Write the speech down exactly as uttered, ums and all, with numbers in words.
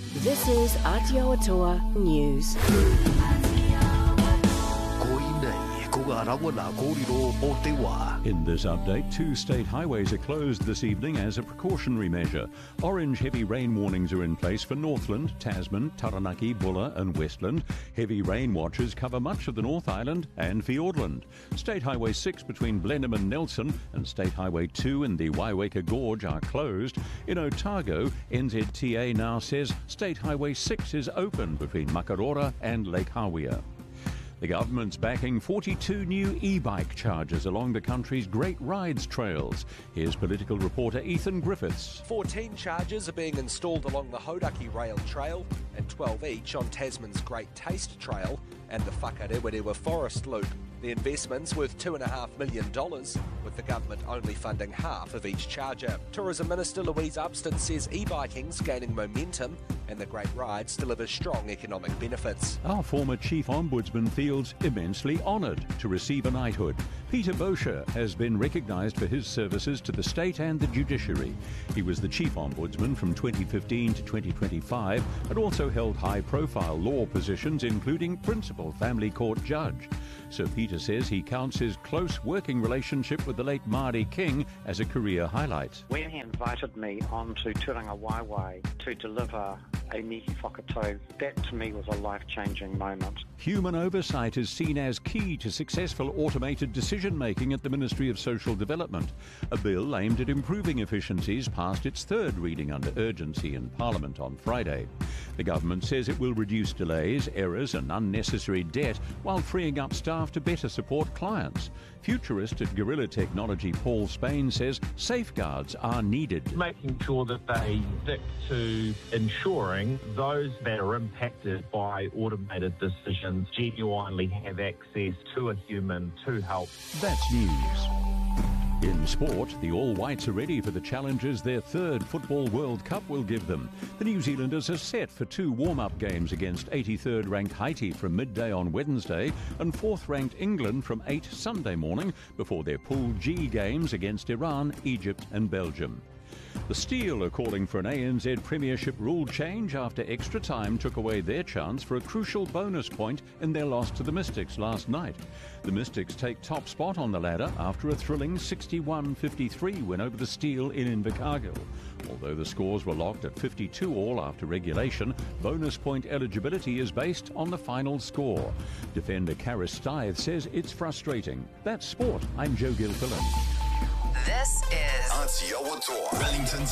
This is Aotearoa News. In this update, two state highways are closed this evening as a precautionary measure. Orange heavy rain warnings are in place for Northland, Tasman, Taranaki, Bulla and Westland. Heavy rain watches cover much of the North Island and Fiordland. State Highway six between Blenheim and Nelson and State Highway two in the Waiweka Gorge are closed. In Otago, N Z T A now says State Highway six is open between Makarora and Lake Hawea. The government's backing forty-two new e-bike charges along the country's Great Rides trails. Here's political reporter Ethan Griffiths. fourteen chargers are being installed along the Hauraki Rail Trail and twelve each on Tasman's Great Taste Trail and the Whakarewarewa Forest Loop. The investment's worth two point five million dollars, with the government only funding half of each charger. Tourism Minister Louise Upston says e-biking's gaining momentum and the Great Rides deliver strong economic benefits. Our former Chief Ombudsman feels immensely honoured to receive a knighthood. Peter Bosher has been recognised for his services to the state and the judiciary. He was the Chief Ombudsman from twenty fifteen to twenty twenty-five and also held high-profile law positions including Principal Family Court Judge. Sir Peter says he counts his close working relationship with the late Māori King as a career highlight. When he invited me on to Turanga Waiwai to deliver a mihi whakatau, that to me was a life-changing moment. Human oversight is seen as key to successful automated decision-making at the Ministry of Social Development. A bill aimed at improving efficiencies passed its third reading under urgency in Parliament on Friday. The government says it will reduce delays, errors and unnecessary debt while freeing up staff to better support clients. Futurist at Gorilla Technology Paul Spain says safeguards are needed. Making sure that they stick to ensuring those that are impacted by automated decisions genuinely have access to a human to help. That's news. In sport, the All Whites are ready for the challenges their third Football World Cup will give them. The New Zealanders are set for two warm-up games against eighty-third ranked Haiti from midday on Wednesday and fourth ranked England from eight Sunday morning before their Pool G games against Iran, Egypt and Belgium. The Steel are calling for an A N Z Premiership rule change after extra time took away their chance for a crucial bonus point in their loss to the Mystics last night. The Mystics take top spot on the ladder after a thrilling sixty-one fifty-three win over the Steel in Invercargill. Although the scores were locked at fifty-two all after regulation, bonus point eligibility is based on the final score. Defender Karis Stythe says it's frustrating. That's sport. I'm Joe Gilfillan. This is Aotearoa Wellington's